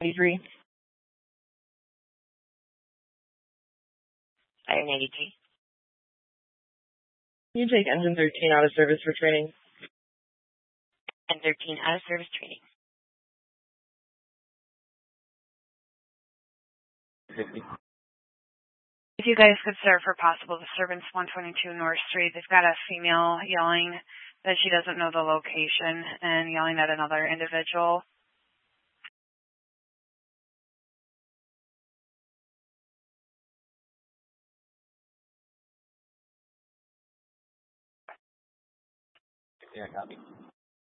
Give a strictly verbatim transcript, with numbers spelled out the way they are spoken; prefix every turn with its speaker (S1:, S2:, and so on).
S1: ninety-three.
S2: Fire ninety-three.
S1: Can you take engine thirteen out of service for training?
S2: And thirteen out of service training.
S1: fifty.
S3: If you guys could serve for possible disturbance, one twenty-two North Street. They've got a female yelling that she doesn't know the location and yelling at another individual.
S1: Yeah, copy.